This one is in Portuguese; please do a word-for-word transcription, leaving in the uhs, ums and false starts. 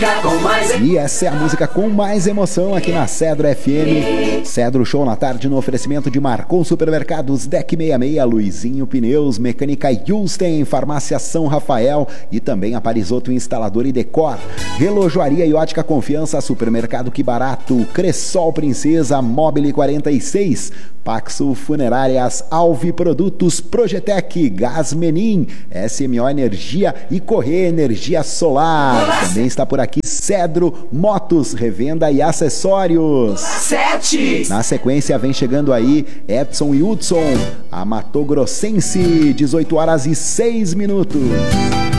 E essa é a música com mais emoção aqui na Cedro F M. Cedro Show na tarde no oferecimento de Marcon Supermercados, Deck sessenta e seis, Luizinho Pneus, Mecânica Yusten, Farmácia São Rafael e também a Parisoto Instalador e Decor. Relojoaria e Ótica Confiança, Supermercado Que Barato, Cressol Princesa, Mobile quarenta e seis, Paxo Funerárias, Alvi Produtos, Projetec, Gás Menin, S M O Energia e Correia Energia Solar. Também está por aqui Cedro Motos, revenda e acessórios. Sete. Na sequência vem chegando aí Edson e Hudson, a Mato Grossense, dezoito horas e seis minutos.